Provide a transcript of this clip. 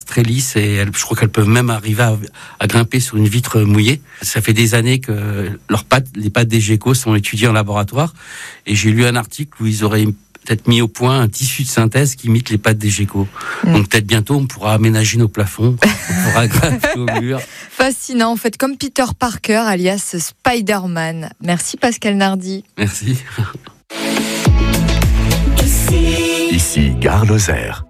très lisses et je crois qu'elles peuvent même arriver à grimper sur une vitre mouillée. Ça fait des années que les pattes des geckos sont étudiées en laboratoire et j'ai lu un article où ils auraient peut-être mis au point un tissu de synthèse qui imite les pattes des geckos. Donc peut-être bientôt on pourra aménager nos plafonds, on pourra grimper au mur. Fascinant, en fait, comme Peter Parker, alias Spider-Man. Merci Pascal Nardi. Merci. Ici Gare Lozère.